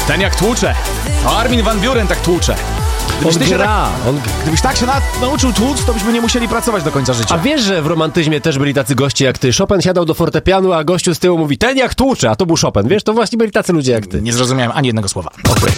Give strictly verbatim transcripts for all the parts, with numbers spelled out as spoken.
Ten jak tłucze. To Armin van Buuren tak tłucze. Gdybyś, On ty się gra. tak, On... gdybyś tak się na, nauczył tłuc, to byśmy nie musieli pracować do końca życia. A wiesz, że w romantyzmie też byli tacy goście jak ty. Chopin siadał do fortepianu, a gościu z tyłu mówi, ten jak tłucze, a to był Chopin. Wiesz, to właśnie byli tacy ludzie jak ty. Nie zrozumiałem ani jednego słowa. Okay.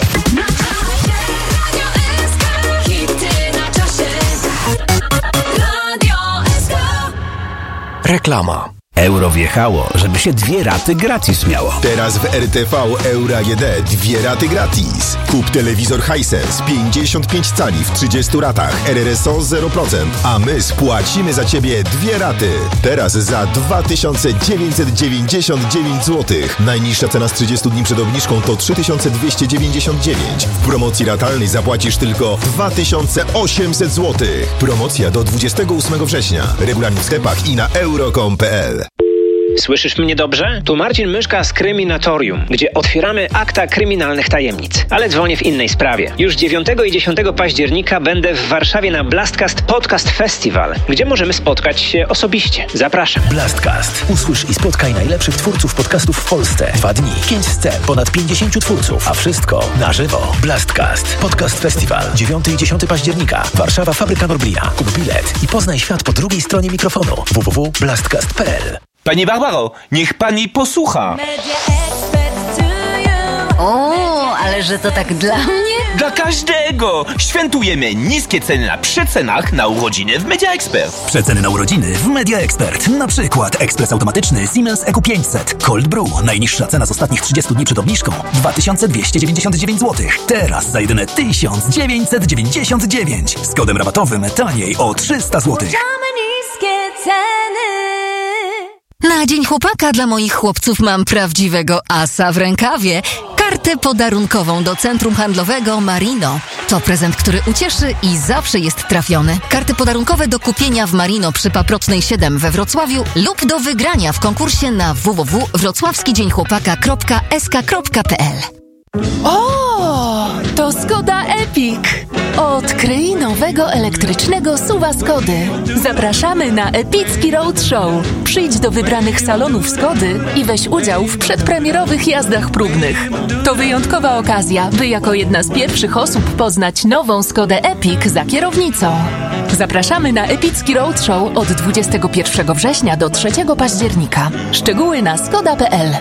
Reklama. Euro wjechało, żeby się dwie raty gratis miało. Teraz w R T V Euro A G D dwie raty gratis. Kup telewizor Hisense pięćdziesiąt pięć cali w trzydziestu ratach, R R S O zero procent, a my spłacimy za Ciebie dwie raty. Teraz za dwa tysiące dziewięćset dziewięćdziesiąt dziewięć złotych. Najniższa cena z trzydziestu dni przed obniżką to trzy tysiące dwieście dziewięćdziesiąt dziewięć. W promocji ratalnej zapłacisz tylko dwa tysiące osiemset złotych. Promocja do dwudziestego ósmego września. Regulamin w sklepach i na euro kropka com kropka p l. Słyszysz mnie dobrze? Tu Marcin Myszka z Kryminatorium, gdzie otwieramy akta kryminalnych tajemnic. Ale dzwonię w innej sprawie. Już dziewiątego i dziesiątego października będę w Warszawie na Blastcast Podcast Festival, gdzie możemy spotkać się osobiście. Zapraszam. Blastcast. Usłysz i spotkaj najlepszych twórców podcastów w Polsce. Dwa dni, pięć scen, ponad pięćdziesięciu twórców, a wszystko na żywo. Blastcast Podcast Festival. dziewiątego i dziesiątego października. Warszawa, Fabryka Norblina. Kup bilet i poznaj świat po drugiej stronie mikrofonu. w w w kropka blastcast kropka p l. Pani Barbaro, niech pani posłucha. O, ale że to tak dla mnie? Dla każdego! Świętujemy niskie ceny na przecenach na urodziny w Media Expert. Przeceny na urodziny w Media Expert. Na przykład ekspres automatyczny Siemens E Q pięćset Cold Brew. Najniższa cena z ostatnich trzydziestu dni przed obniżką dwa tysiące dwieście dziewięćdziesiąt dziewięć złotych. Teraz za jedyne tysiąc dziewięćset dziewięćdziesiąt dziewięć. Z kodem rabatowym taniej o trzysta złotych. Niskie ceny. Na Dzień Chłopaka dla moich chłopców mam prawdziwego asa w rękawie. Kartę podarunkową do centrum handlowego Marino. To prezent, który ucieszy i zawsze jest trafiony. Karty podarunkowe do kupienia w Marino przy Paprotnej siedem we Wrocławiu lub do wygrania w konkursie na w w w kropka wrocławski dzień chłopaka kropka s k kropka p l. O, to Skoda Epic. Odkryj nowego elektrycznego suwa Skody. Zapraszamy na Epicki Roadshow. Przyjdź do wybranych salonów Skody i weź udział w przedpremierowych jazdach próbnych. To wyjątkowa okazja, by jako jedna z pierwszych osób poznać nową Skodę Epic za kierownicą. Zapraszamy na Epicki Roadshow od dwudziestego pierwszego września do trzeciego października. Szczegóły na skoda kropka p l.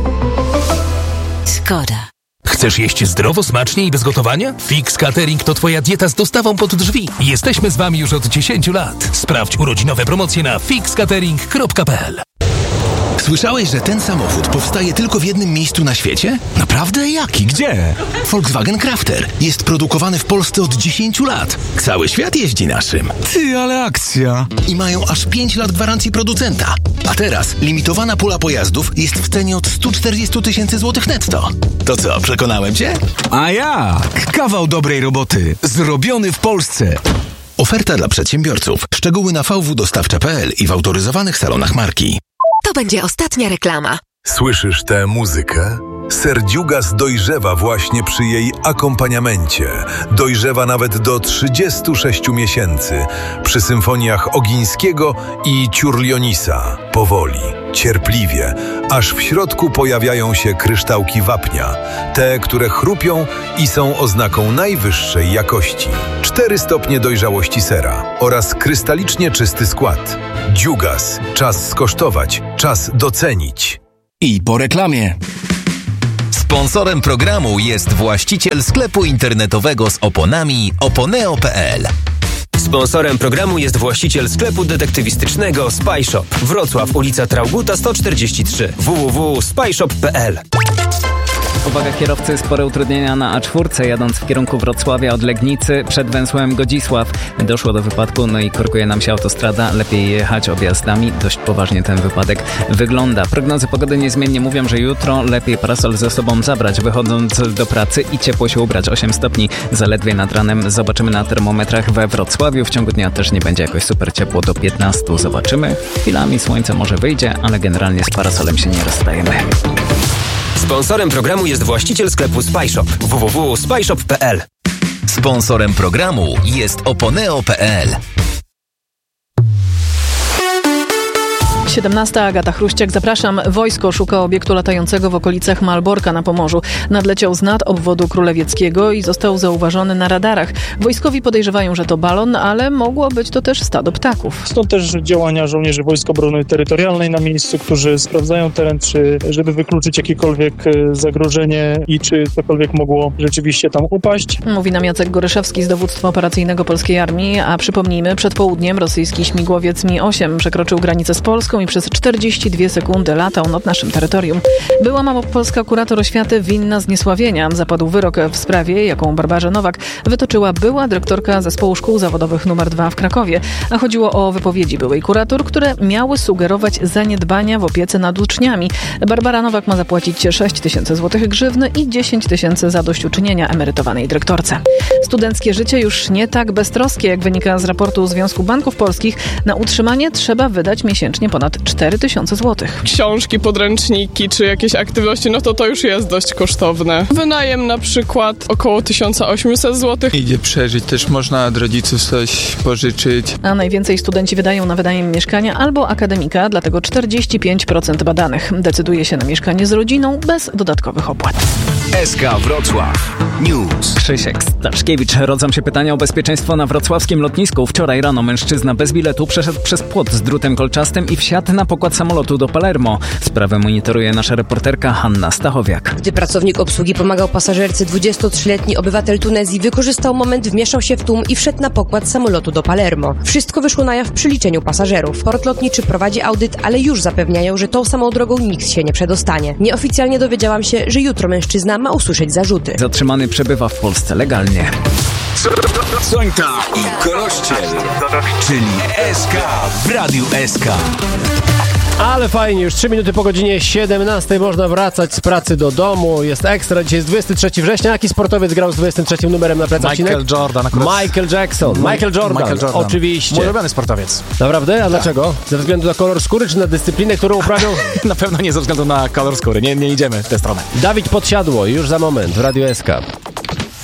Skoda. Chcesz jeść zdrowo, smacznie i bez gotowania? Fix Catering to twoja dieta z dostawą pod drzwi. Jesteśmy z wami już od dziesięciu lat. Sprawdź urodzinowe promocje na fix catering kropka p l. Słyszałeś, że ten samochód powstaje tylko w jednym miejscu na świecie? Naprawdę? Jaki? Gdzie? Volkswagen Crafter. Jest produkowany w Polsce od dziesięciu lat. Cały świat jeździ naszym. Ty, ale akcja. I mają aż pięć lat gwarancji producenta. A teraz limitowana pula pojazdów jest w cenie od stu czterdziestu tysięcy złotych netto. To co, przekonałem cię? A jak? Kawał dobrej roboty. Zrobiony w Polsce. Oferta dla przedsiębiorców. Szczegóły na v w dostawcza kropka p l i w autoryzowanych salonach marki. To będzie ostatnia reklama. Słyszysz tę muzykę? Serdziugas dojrzewa właśnie przy jej akompaniamencie. Dojrzewa nawet do trzydziestu sześciu miesięcy przy symfoniach Ogińskiego i Ciurlionisa. Powoli, cierpliwie, aż w środku pojawiają się kryształki wapnia. Te, które chrupią i są oznaką najwyższej jakości. Cztery stopnie dojrzałości sera oraz krystalicznie czysty skład. Dziugas. Czas skosztować. Czas docenić. I po reklamie. Sponsorem programu jest właściciel sklepu internetowego z oponami oponeo kropka p l. Sponsorem programu jest właściciel sklepu detektywistycznego Spy Shop. Wrocław, ulica Trauguta sto czterdzieści trzy. w w w kropka spy shop kropka p l. Uwaga kierowcy, spore utrudnienia na A cztery, jadąc w kierunku Wrocławia od Legnicy przed węzłem Godzisław. Doszło do wypadku, no i korkuje nam się autostrada. Lepiej jechać objazdami. Dość poważnie ten wypadek wygląda. Prognozy pogody niezmiennie mówią, że jutro lepiej parasol ze sobą zabrać, wychodząc do pracy i ciepło się ubrać. osiem stopni zaledwie nad ranem. Zobaczymy na termometrach we Wrocławiu. W ciągu dnia też nie będzie jakoś super ciepło, do piętnastu. Zobaczymy. Chwilami słońce może wyjdzie, ale generalnie z parasolem się nie rozstajemy. Sponsorem programu jest właściciel sklepu Spy Shop. w w w kropka spy shop kropka p l. Sponsorem programu jest oponeo kropka p l. siedemnasta, Agata Chruściak, zapraszam. Wojsko szuka obiektu latającego w okolicach Malborka na Pomorzu. Nadleciał z nad obwodu królewieckiego i został zauważony na radarach. Wojskowi podejrzewają, że to balon, ale mogło być to też stado ptaków. Stąd też działania żołnierzy Wojsk Obrony Terytorialnej na miejscu, którzy sprawdzają teren, czy żeby wykluczyć jakiekolwiek zagrożenie i czy cokolwiek mogło rzeczywiście tam upaść. Mówi nam Jacek Goryszewski z dowództwa operacyjnego polskiej armii, a przypomnijmy, przed południem rosyjski śmigłowiec Mi osiem przekroczył granicę z Polską i przez czterdzieści dwie sekundy latał nad naszym terytorium. Była małopolska kurator oświaty winna zniesławienia. Zapadł wyrok w sprawie, jaką Barbarze Nowak wytoczyła była dyrektorka Zespołu Szkół Zawodowych numer dwa w Krakowie. A chodziło o wypowiedzi byłej kurator, które miały sugerować zaniedbania w opiece nad uczniami. Barbara Nowak ma zapłacić sześć tysięcy złotych grzywny i dziesięć tysięcy zadośćuczynienia emerytowanej dyrektorce. Studenckie życie już nie tak beztroskie, jak wynika z raportu Związku Banków Polskich. Na utrzymanie trzeba wydać miesięcznie ponad cztery tysiące złotych. Książki, podręczniki czy jakieś aktywności, no to to już jest dość kosztowne. Wynajem na przykład około tysiąc osiemset złotych. Idzie przeżyć, też można od rodziców coś pożyczyć. A najwięcej studenci wydają na wynajem mieszkania albo akademika, dlatego czterdzieści pięć procent badanych decyduje się na mieszkanie z rodziną bez dodatkowych opłat. S K Wrocław News. Krzysiek Staszkiewicz. Rodzą się pytania o bezpieczeństwo na wrocławskim lotnisku. Wczoraj rano mężczyzna bez biletu przeszedł przez płot z drutem kolczastym i wsiadł na pokład samolotu do Palermo. Sprawę monitoruje nasza reporterka Hanna Stachowiak. Gdy pracownik obsługi pomagał pasażerce, dwudziestotrzyletni obywatel Tunezji wykorzystał moment, wmieszał się w tłum i wszedł na pokład samolotu do Palermo. Wszystko wyszło na jaw przy liczeniu pasażerów. Port lotniczy prowadzi audyt, ale już zapewniają, że tą samą drogą nikt się nie przedostanie. Nieoficjalnie dowiedziałam się, że jutro mężczyzna ma usłyszeć zarzuty. Zatrzymany przebywa w Polsce legalnie. Sońta i Korościel, czyli S K w Radiu S K. Ale fajnie, już trzy minuty po godzinie siedemnastej można wracać z pracy do domu. Jest ekstra, dzisiaj jest dwudziestego trzeciego września. Jaki sportowiec grał z dwudziestym trzecim numerem na plecach? Michael Jordan. Akurat. Michael Jackson. Michael Jordan. Michael Jordan. Oczywiście. Mój ulubiony sportowiec. Naprawdę? A tak. Dlaczego? Ze względu na kolor skóry, czy na dyscyplinę, którą uprawiał? Na pewno nie ze względu na kolor skóry. Nie, nie idziemy w tę stronę. Dawid Podsiadło, już za moment w Radiu S K.